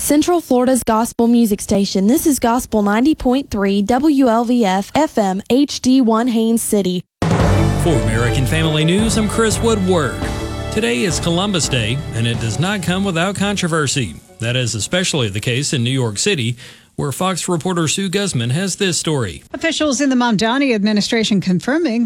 Central Florida's gospel music station. This is Gospel 90.3 WLVF FM HD1 Haines City. For American Family News, I'm Chris Woodward. Today is Columbus Day, and it does not come without controversy. That is especially the case in New York City, where Fox reporter Sue Guzman has this story. Officials in the Mamdani administration confirming